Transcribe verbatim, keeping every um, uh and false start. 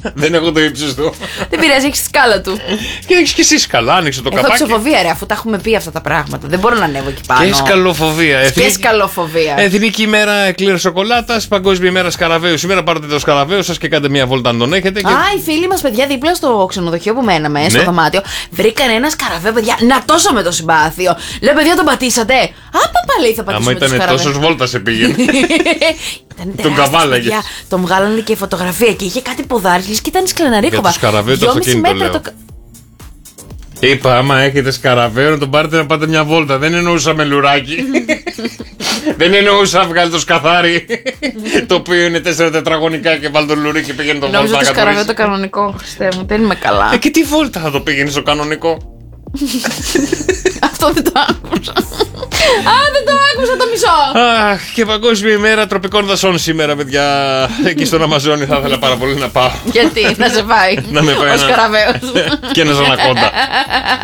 Δεν έχω το ύψος του. Δεν πειράζει, έχει σκάλα του. Και έχει και εσύ σκαλά, άνοιξε το έχω καπάκι. Έχω ψοφοβία, ρε, αφού τα έχουμε πει αυτά τα πράγματα. Δεν μπορώ να ανέβω εκεί πάνω. Και σκαλοφοβία. Και Εθνική... σκαλοφοβία. Εθνική ημέρα εκλήρωση σοκολάτα, Παγκόσμια ημέρα σκαραβαίου. Σήμερα πάρτε το σκαραβαίο σα και κάντε μια βόλτα αν τον έχετε. Και... Α, οι φίλοι μα, παιδιά, δίπλα στο ξενοδοχείο που μέναμε, ναι. στο δωμάτιο, βρήκαν ένα σκαραβαίο, παιδιά. Να τόσο με το συμπάθειο. Λέω, παιδιά, τον πατήσατε. Άπαπα, λέει, θα πατήσουμε. Άμα ήταν τόσο βόλτα σε πήγαινε. Τον καβάλαγε. Τον βγάλανε και φωτογραφία και είχε κάτι ποδάρι και ήταν σκλεναρίκοβα. Για το σκαραβαίο το αυτοκίνητο λέω. Το... Είπα, άμα έχετε σκαραβαίο να τον πάρετε να πάτε μια βόλτα. Δεν εννοούσα με λουράκι. Δεν εννοούσα να βγάλει το σκαθάρι. Το οποίο είναι τέσσερα τετραγωνικά και βάλει το λουρί και πήγαινε το βόλτα. Νόμιζα το σκαραβαίο το κανονικό, Χριστέ μου, δεν είμαι καλά. Ε, και τι βόλτα θα το πήγαινε στο κανονικό. Αυτό δεν το άκουσα. Α, δεν το άκουσα το μισό. Αχ, και Παγκόσμια ημέρα τροπικών δασών σήμερα, παιδιά. Εκεί στον Αμαζόνι θα ήθελα πάρα πολύ να πάω. Γιατί, να σε πάει. Να με πάει ο σκαραβαίος. Και ένα ανακόντα.